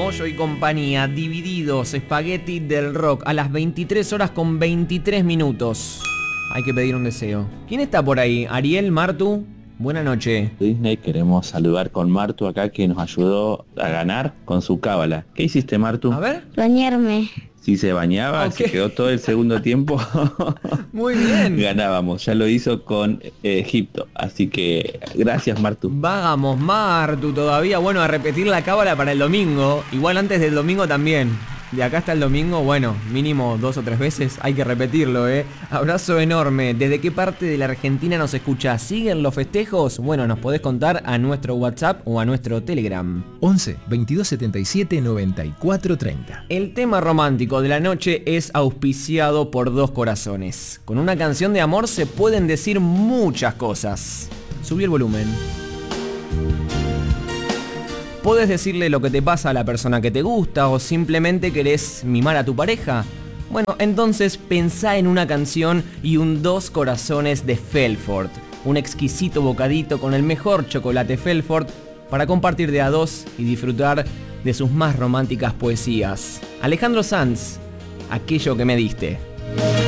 Moyo y compañía, Divididos, Spaghetti del Rock, a las 23 horas con 23 minutos. Hay que pedir un deseo. ¿Quién está por ahí? ¿Ariel, Martu? Buena noche. Disney, queremos saludar con Martu acá, que nos ayudó a ganar con su cábala. ¿Qué hiciste, Martu? A ver. Bañarme. Si se bañaba, Okay. se quedó todo el segundo tiempo. Muy bien. Ganábamos, ya lo hizo con Egipto. Así que gracias, Martu. Vamos, Martu, todavía. Bueno, a repetir la cábala para el domingo. Igual antes del domingo también. De acá hasta el domingo, bueno, mínimo 2 o 3 veces. Hay que repetirlo, ¿eh? Abrazo enorme. ¿Desde qué parte de la Argentina nos escuchás? ¿Siguen los festejos? Bueno, nos podés contar a nuestro WhatsApp o a nuestro Telegram. 11 22 77 94 30. El tema romántico de la noche es auspiciado por Dos Corazones. Con una canción de amor se pueden decir muchas cosas. Subí el volumen. Podés decirle lo que te pasa a la persona que te gusta o simplemente querés mimar a tu pareja. Bueno, entonces pensá en una canción y un Dos Corazones de Felford. Un exquisito bocadito con el mejor chocolate Felford para compartir de a dos y disfrutar de sus más románticas poesías. Alejandro Sanz, Aquello que me diste.